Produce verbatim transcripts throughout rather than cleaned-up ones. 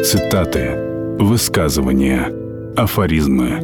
Цитаты, высказывания, афоризмы.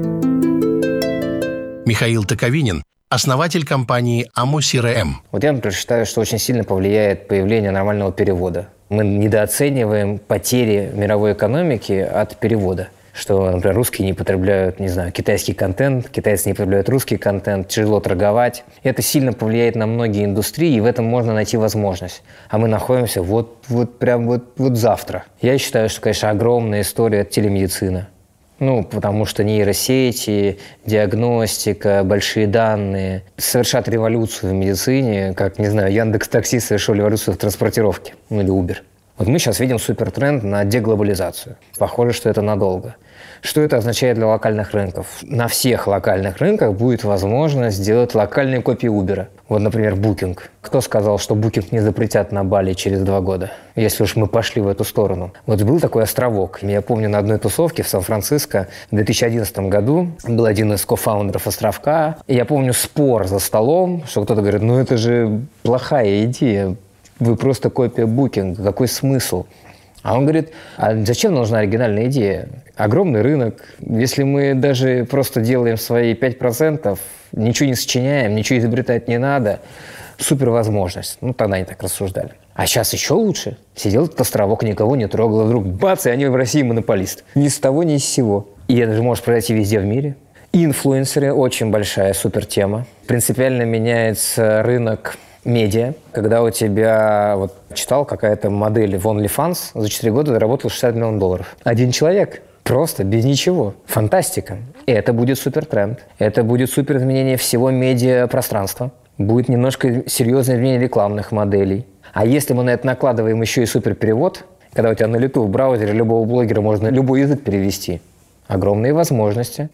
Михаил Токовинин, основатель компании АМО-СИРЭМ. Вот я, например, считаю, что очень сильно повлияет появление нормального перевода. Мы недооцениваем потери мировой экономики от перевода. Что, например, русские не потребляют, не знаю, китайский контент, китайцы не потребляют русский контент, тяжело торговать. Это сильно повлияет на многие индустрии, и в этом можно найти возможность. А мы находимся вот, вот прям вот, вот завтра. Я считаю, что, конечно, огромная история – это телемедицина. Ну, потому что нейросети, диагностика, большие данные совершат революцию в медицине, как, не знаю, Яндекс.Такси совершил революцию в транспортировке, ну или Uber. Вот мы сейчас видим супертренд на деглобализацию. Похоже, что это надолго. Что это означает для локальных рынков? На всех локальных рынках будет возможность сделать локальные копии Uber. Вот, например, Booking. Кто сказал, что Booking не запретят на Бали через два года, если уж мы пошли в эту сторону? Вот был такой островок. Я помню, на одной тусовке в Сан-Франциско в две тысячи одиннадцатом году был один из кофаундеров островка. И я помню спор за столом, что кто-то говорит, ну это же плохая идея. Вы просто копия Booking. Какой смысл? А он говорит, а зачем нужна оригинальная идея? Огромный рынок. Если мы даже просто делаем свои пять процентов, ничего не сочиняем, ничего изобретать не надо, супер возможность. Ну, тогда они так рассуждали. А сейчас еще лучше. Сидел этот островок, никого не трогал, вдруг бац, и они в России монополист. Ни с того, ни с сего. И это же может произойти везде в мире. Инфлюенсеры – очень большая супер тема. Принципиально меняется рынок медиа, когда у тебя, вот читал, какая-то модель в OnlyFans за четыре года заработала шестьдесят миллионов долларов. Один человек. Просто, без ничего. Фантастика. И это будет супертренд. Это будет супер изменение всего медиапространства. Будет немножко серьезное изменение рекламных моделей. А если мы на это накладываем еще и суперперевод, когда у тебя на лету в браузере любого блогера можно любой язык перевести, огромные возможности.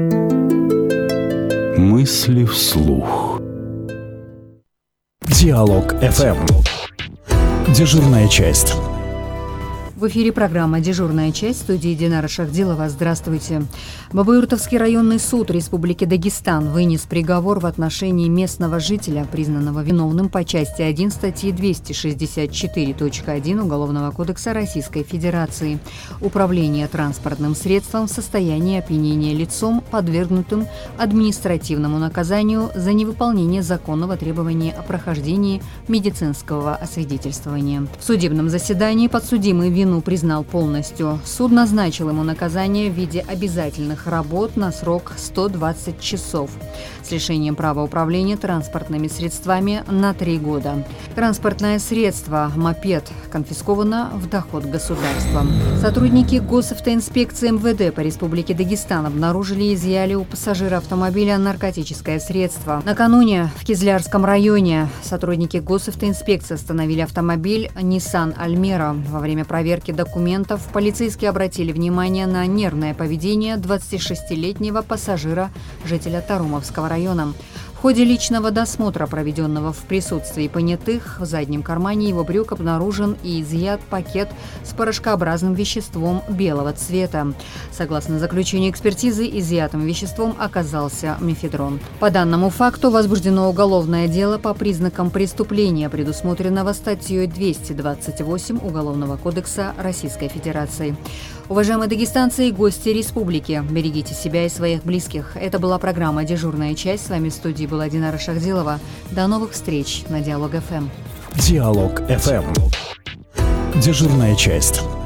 Мысли вслух. Диалог эф эм. Дежурная часть. В эфире программа «Дежурная часть», в студии Динара Шахдилова. Здравствуйте. Бабаюртовский районный суд Республики Дагестан вынес приговор в отношении местного жителя, признанного виновным по части один статьи двести шестьдесят четыре точка один Уголовного кодекса Российской Федерации. Управление транспортным средством в состоянии опьянения лицом, подвергнутым административному наказанию за невыполнение законного требования о прохождении медицинского освидетельствования. В судебном заседании подсудимый вину признал полностью. Суд назначил ему наказание в виде обязательных работ на срок сто двадцать часов с лишением права управления транспортными средствами на три года. Транспортное средство «Мопед» конфисковано в доход государства. Сотрудники госавтоинспекции эм вэ дэ по Республике Дагестан обнаружили и изъяли у пассажира автомобиля наркотическое средство. Накануне в Кизлярском районе сотрудники госавтоинспекции остановили автомобиль Nissan Almera. Во время проверки документов полицейские обратили внимание на нервное поведение двадцатишестилетнего пассажира, жителя Тарумовского района. В ходе личного досмотра, проведенного в присутствии понятых, в заднем кармане его брюк обнаружен и изъят пакет с порошкообразным веществом белого цвета. Согласно заключению экспертизы, изъятым веществом оказался мефедрон. По данному факту возбуждено уголовное дело по признакам преступления, предусмотренного статьей двести двадцать восемь Уголовного кодекса Российской Федерации. Уважаемые дагестанцы и гости республики, берегите себя и своих близких. Это была программа «Дежурная часть». С вами в студии была Динара Шахдилова. До новых встреч на Диалог эф эм. Диалог эф эм. Дежурная часть.